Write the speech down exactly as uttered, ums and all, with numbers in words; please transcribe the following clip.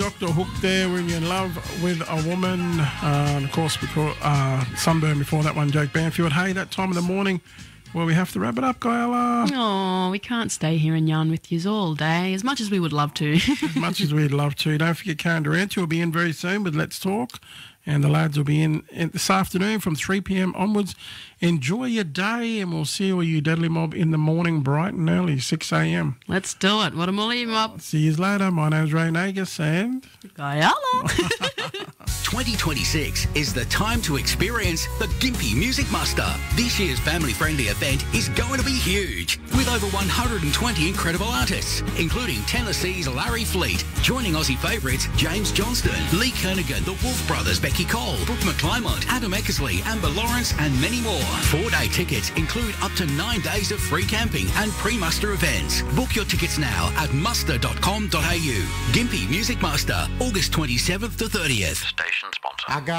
Doctor Hook there when you're in love with a woman. Uh, and of course, before uh, Sunburn before that one, Jake Banfield. Hey, that time of the morning where we have to wrap it up, Gaila. Oh, we can't stay here and yarn with yous all day, as much as we would love to. As much as we'd love to. Don't forget Karen Durant will be in very soon with Let's Talk. And the lads will be in, in this afternoon from three p.m. onwards. Enjoy your day, and we'll see all you Deadly Mob in the morning, bright and early, six a.m. Let's do it. What a mully mob. See you later. My name's Ray Nagus, and... Gaila. twenty twenty-six is the time to experience the Gympie Music Muster. This year's family-friendly event is going to be huge, with over one hundred twenty incredible artists, including Tennessee's Larry Fleet, joining Aussie favourites James Johnston, Lee Kernaghan, the Wolf Brothers, Becky Cole, Brooke McClymont, Adam Eckersley, Amber Lawrence, and many more. Four-day tickets include up to nine days of free camping and pre-muster events. Book your tickets now at muster dot com dot a u. Gympie Music Muster, August twenty-seventh to thirtieth. Station sponsor. I got